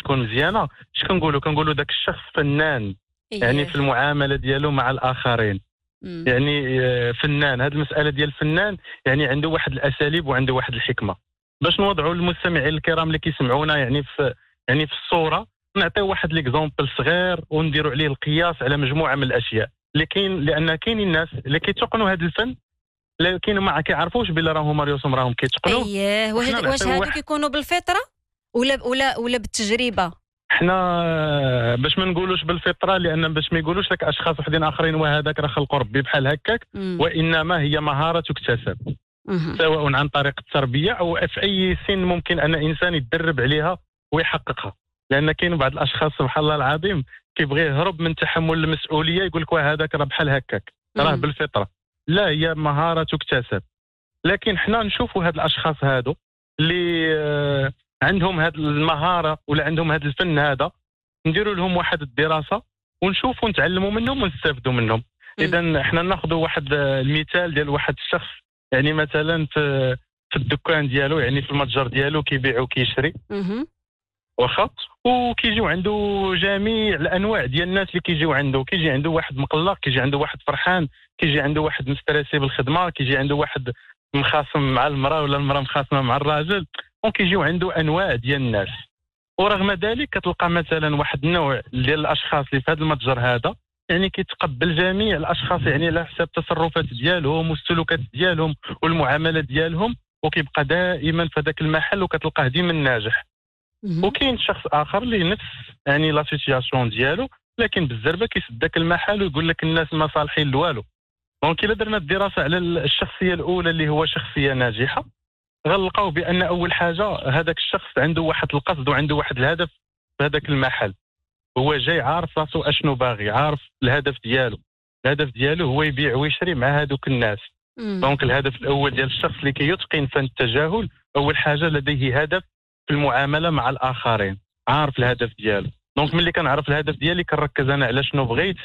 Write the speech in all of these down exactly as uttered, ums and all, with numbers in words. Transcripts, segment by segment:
تكون مزيانه، اش كنقولوا كنقولوا داك الشخص فنان يعني في إيه. المعامله ديالو مع الاخرين. مم. يعني آه، فنان، هذه المساله ديال الفنان يعني عنده واحد الاساليب وعنده واحد الحكمه باش نوضعوا للمستمعين الكرام اللي كيسمعونا يعني في يعني في الصوره، نعطيو واحد ليكزومبل صغير ونديروا عليه القياس على مجموعه من الاشياء اللي كاين، لان كاينين الناس اللي كيتقنوا هذا الفن لكن ما كيعرفوش بلي راهم ريوسهم راهم كيتقنوه. اييه، واش وحنا واش نعطيو هادو واحد، كيكونوا بالفطره ولا ولا ولا بالتجربه؟ حنا آه، باش ما نقولوش بالفطره، لان باش ما يقولوش لك اشخاص وحدين اخرين وهذاك راه خلق ربي بحال هكاك، مم. وانما هي مهاره تكتسب مهم. سواء عن طريق التربيه او في اي سن ممكن ان انسان يتدرب عليها ويحققها. لان كاين بعض الاشخاص سبحان الله العظيم كيبغي يهرب من تحمل المسؤوليه، يقول لك هذاك راه بحال هكاك راه مم. بالفطره. لا، هي مهاره تكتسب. لكن حنا نشوفوا هاد الاشخاص هادو اللي آه، عندهم هاد المهاره ولا عندهم هاد الفن هذا، نديروا لهم واحد الدراسه ونشوفوا نتعلموا منهم ونستافدوا منهم. مم. اذا احنا ناخذوا واحد آه، المثال ديال واحد الشخص يعني مثلا في في الدكان ديالو، يعني في المتجر ديالو كيبيع وكيشري مهم. واخا، وكيجيو عنده جميع الانواع ديال الناس اللي كيجيو عنده. كيجي عنده واحد مقلق، كيجي عنده واحد فرحان، كيجي عنده واحد مستريسي بالخدمه، كيجي عنده واحد مخاصم مع المراه ولا المراه مخاصمه مع الراجل، وكيجيو عنده انواع ديال الناس. ورغم ذلك كتلقى مثلا واحد النوع ديال الاشخاص اللي في هذا المتجر هذا يعني كيتقبل جميع الاشخاص يعني على حساب التصرفات ديالهم والسلوكات ديالهم والمعاملات ديالهم، وكيبقى دائما في هذاك المحل وكتلقاه ديما ناجح. مهم. وكاين شخص اخر اللي نفس يعني لا سيتياسيون ديالو، لكن بالزربه كيسد داك المحل ويقول لك الناس ما صالحين لوالو. دونك الا درنا الدراسه على الشخصيه الاولى اللي هو شخصيه ناجحه، غنلقاو بان اول حاجه هذاك الشخص عنده واحد القصد وعنده واحد الهدف في هذاك المحل. هو جاي عارف راسو اشنو باغي، عارف الهدف ديالو. الهدف ديالو هو يبيع ويشري مع هذوك الناس. مم. دونك الهدف الاول ديال الشخص اللي كيتقن فن التجاهل، اول حاجه لديه هدف في المعامله مع الاخرين، عارف الهدف ديالو. دونك ملي كنعرف الهدف ديالي كنركز انا على شنو بغيت،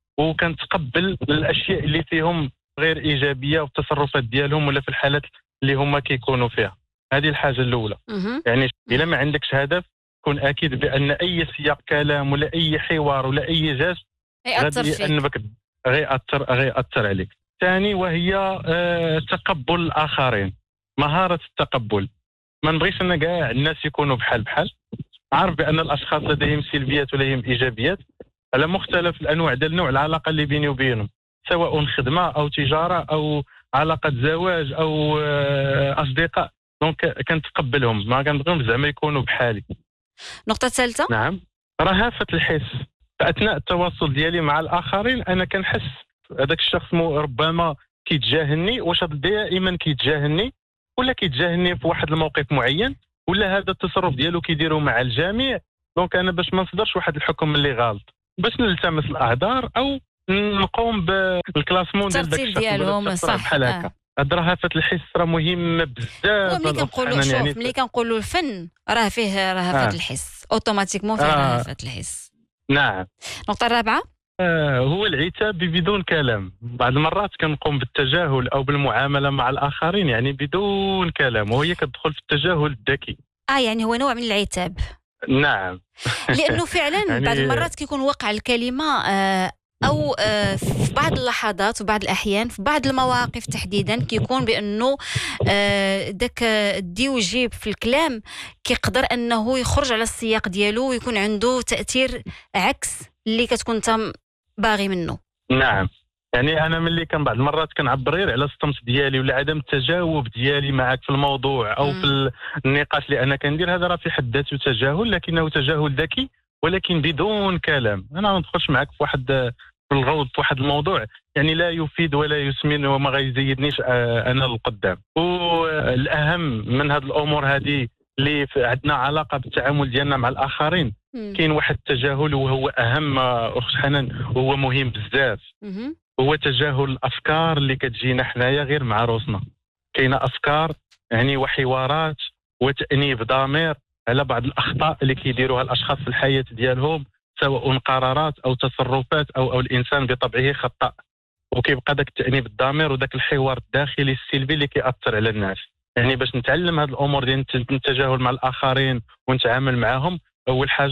وكنتقبل الاشياء اللي فيهم غير ايجابيه والتصرفات ديالهم ولا في الحالات اللي هما كيكونوا فيها. هذه الحاجه الاولى. مهم. يعني الا ما عندكش هدف كن اكيد بان اي سياق كلام ولا اي حوار ولا اي جاز يأثر غادي فيك. انك غيأثر غيأثر عليك. ثاني وهي آه تقبل الاخرين، مهاره التقبل. ما نبغيش ان كاع الناس يكونوا بحال بحال. عارف بان الاشخاص لديهم سلبيات ولديهم ايجابيات على مختلف الانواع ديال نوع العلاقه اللي بيني وبينهم، سواء خدمه او تجاره او علاقه زواج او آه اصدقاء. دونك كنتقبلهم، ما كنبغيهم زعما يكونوا بحالي. النقطه الثالثه، نعم، رهافه الحس. فاثناء التواصل ديالي مع الاخرين انا كنحس هذاك الشخص مو ربما كيتجاهلني، واش دائما كيتجاهلني ولا كيتجاهلني في واحد الموقف معين، ولا هذا التصرف ديالو كيديروا مع الجميع. دونك انا باش ما نصدرش واحد الحكم اللي غلط، باش نلتمس الاعذار او نقوم بالكلاسمون ديال داك الترتيب الشخص ديالهم ولا صح. بحال هكا. آه. هاد رهافه الحس راه مهمه بزاف. وملي كنقولوا شوف يعني ملي كنقولوا الفن راه فيه رهفه آه. الحس، اوتوماتيكمون فيه آه. رهفه الحس. نعم. النقطه الرابعه، آه هو العتاب بدون كلام. بعض المرات كنقوم بالتجاهل او بالمعامله مع الاخرين يعني بدون كلام، وهي كتدخل في التجاهل الذكي. اه يعني هو نوع من العتاب، نعم. لانه فعلا يعني بعض المرات كيكون وقع الكلمه آه او آه في بعض اللحظات وبعض الاحيان في بعض المواقف تحديدا كيكون بانه آه داك الدي وجيب في الكلام كيقدر انه يخرج على السياق ديالو ويكون عنده تاثير عكس اللي كتكون انت باغي منه. نعم، يعني انا ملي كان بعض المرات كنعبر غير على الصمت ديالي ولا عدم التجاوب ديالي معك في الموضوع او مم. في النقاش اللي انا كندير، هذا راه في حد ذاته تجاهل، لكنه تجاهل ذكي ولكن بدون كلام. انا ما ندخلش معك في واحد في الغوض في واحد الموضوع يعني لا يفيد ولا يسمن وما غيزيدنيش آه انا للقدام. والاهم من هذه الامور هذه اللي عندنا علاقه بالتعامل ديالنا مع الاخرين، مم. كاين واحد التجاهل وهو اهم آه، اخت حنان، وهو مهم بزاف. مهم. هو تجاهل الافكار اللي كتجينا حنايا غير مع روسنا. كاينه افكار يعني وحوارات وتانيب ضمير على بعض الاخطاء اللي كيديروها الاشخاص في الحياه ديالهم، سواء قرارات او تصرفات او او الانسان بطبعه خطاء، وكيبقى داك التانيب الضمير وداك الحوار الداخلي السلبي اللي كيأثر على الناس. يعني باش نتعلم هذه الامور ديال التجاهل مع الاخرين ونتعامل معهم، اول حاجه